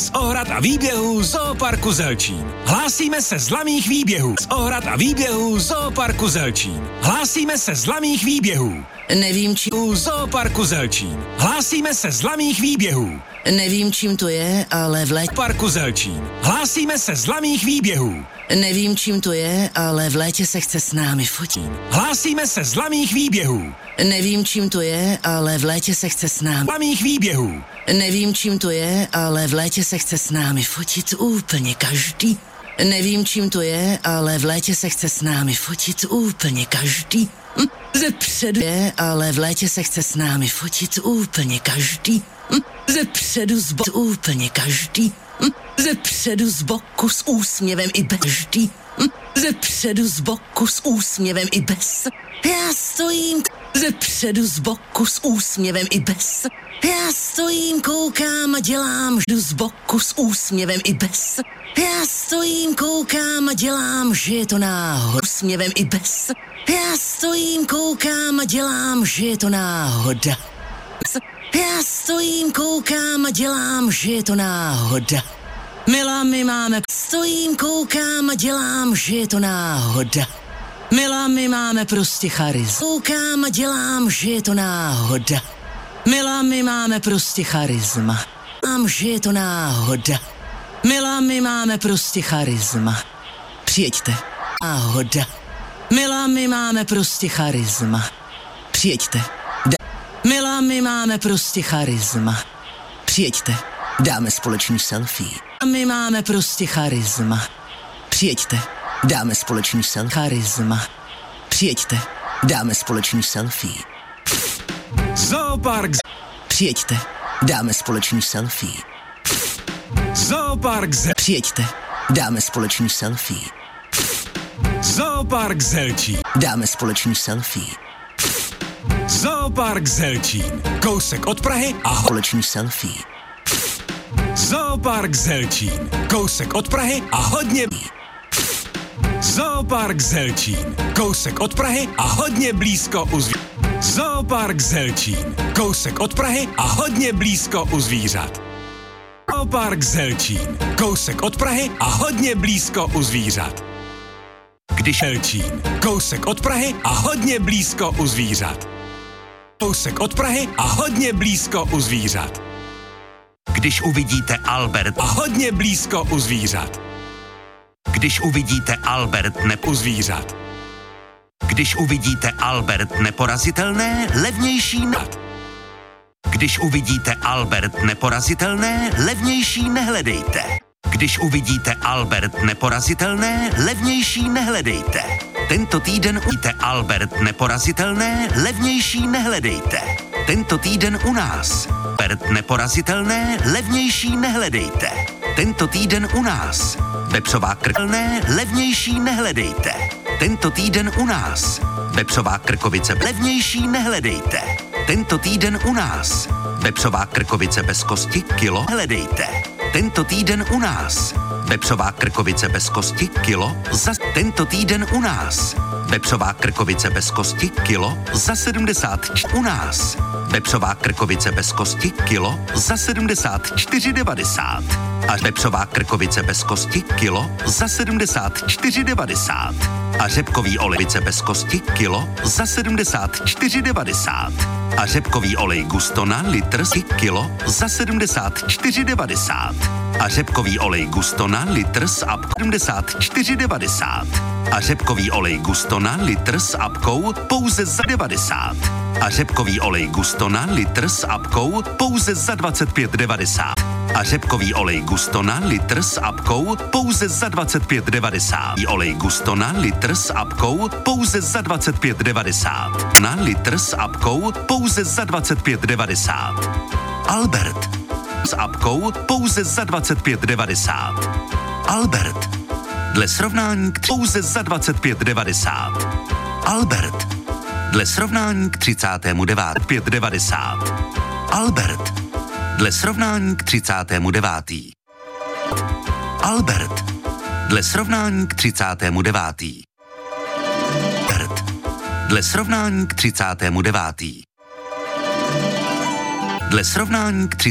Z ohrad a výběhů Zooparku Zelčín. Hlásíme se z lamých výběhů. Z ohrad a výběhů Zooparku Zelčín. Hlásíme se z lamých výběhů. Nevím, čím... Zooparku Zelčín. Hlásíme se z lamých výběhů. Nevím, čím to je, ale v létě... Parku Zelčín. Hlásíme se z lamých výběhů. Nevím, čím to je, ale v létě se chce s námi fotit. Hlásíme se z lamých výběhů. Nevím, čím to je, ale v létě se chce s námi... Lamých výběhů. Nevím, čím to je, ale v létě se chce s námi fotit úplně každý. Nevím, čím to je, ale v létě se chce s námi fotit úplně každý. Ze předu je, ale v létě se chce s námi fotit úplně každý. Ze předu z boku úplně každý. Ze předu z boku s úsměvem i bez každý. Ze předu z boku s úsměvem i bez. Já stojím ze předu z boku s úsměvem i bez. Já stojím, koukám a dělám jdu z boku s úsměvem i bez. Já stojím, koukám a dělám, že je to náhoda. Úsměvem i bez. Já stojím, koukám a dělám, že je to náhoda. Já stojím, koukám a dělám, že je to náhoda. Milá, my máme... Stojím, koukám a dělám, že je to náhoda. Milá, my máme prostě charisma. Koukám a dělám, že je to náhoda. Milá, my máme prostě charisma. Mám, že je to náhoda. Milá, my máme prostě charisma. Přijeďte. Náhoda. Milá, my máme prostě charisma. Přijeďte. Milá, my máme prostě charisma. Přijeďte. Dáme společný selfie. My máme prostě charisma. Přijeďte. Dáme společný selfie. Charisma. Přijeďte. Dáme společný selfie. Zoopark. Přijeďte. Dáme společný selfie. Zoopark. Přijeďte. Dáme společný selfie. Zoopark Zelčín. Dáme společný selfie. Zoopark Zelčín. Kousek od Prahy a společný selfie. Zoopark Zelčín. Kousek od Prahy a hodně... Zoopark Zelčín. Kousek od Prahy a hodně blízko u Zoopark Zelčín. Kousek od Prahy a hodně blízko u zvířat. Zoopark Zelčín. Kousek od Prahy a hodně blízko u zvířat. Když Zelčín. Kousek od Prahy a hodně blízko u zvířat. Kousek od Prahy a hodně blízko u zvířat. Když uvidíte Albert a hodně blízko u zvířat. Když uvidíte Albert u zvířat. Když uvidíte Albert neporazitelné, levnější nad. Když uvidíte Albert neporazitelné, levnější nehledejte. Když uvidíte Albert neporazitelné, levnější nehledejte. Tento týden uvidíte Albert neporazitelné, levnější nehledejte. Tento týden u nás. Albert neporazitelné, levnější nehledejte. Tento týden u nás. Vepřová krkelné, levnější nehledejte. Tento týden u nás. Vepřová krkovice, levnější nehledejte. Tento týden u nás. Vepřová krkovice bez kosti, kilo, hledejte. Tento týden u nás. Vepřová krkovice bez kosti, kilo, za... Tento týden u nás. Vepřová krkovice bez kosti, kilo, za 70 u nás. Vepřová krkovice bez kosti, kilo, za 74,90. A vepřová krkovice bez kosti, kilo, za 74,90. A řepkový olevice bez kosti, kilo, za 74,90. A řepkový olej Gustona, litr, kilo, za 74,90. A řepkový olej Gustona, litr s apkou, 74,90. A řepkový olej Gustona, litr s apkou, pouze za 90. A řepkový olej Gustona, litr s apkou, pouze za 25,90. A řepkový olej Gustona, litr s apkou, pouze za 25,90. Olej Gustona, litr s apkou, pouze za 25,90. Na litr s apkou, pouze za 25,90. Albert s apkou, pouze za 25,90. Albert dle srovnání pouze za 25,90. Albert dle srovnání k 39. 5,90. Albert dle srovnání k 39. Albert dle srovnání k 39. Albert dle srovnání k 39. Dle srovnání k